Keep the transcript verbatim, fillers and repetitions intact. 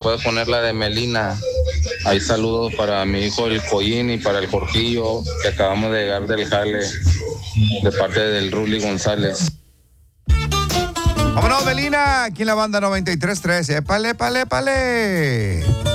puedes poner la de Melina. Hay saludos para mi hijo el Coyín y para el Jorquillo, que acabamos de llegar del jale, de parte del Ruli González. Vámonos, Melina, aquí en la banda noventa y tres tres. Épale, épale, épale.